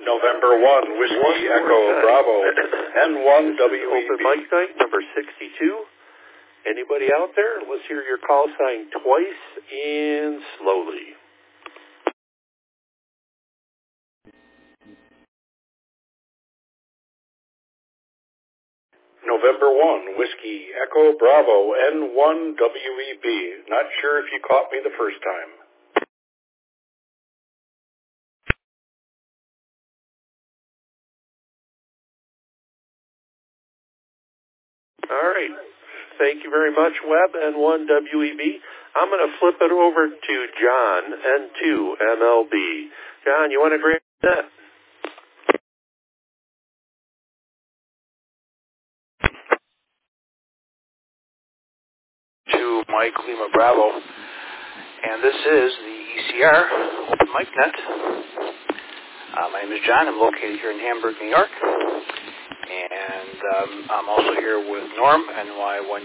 November 1, Whiskey Echo Bravo, N1 WEB. Open mic night, number 62. Anybody out there? Let's hear your call sign twice and slowly. November 1, Whiskey Echo Bravo, N1 WEB. Not sure if you caught me the first time. All right. Thank you very much, Webb, N1 WEB. I'm going to flip it over to John, N2 MLB. John, you want to grab that? To Mike Lima Bravo, and this is the ECR Open Mic Net. My name is John. I'm located here in Hamburg, New York, and I'm also here with Norm, NY1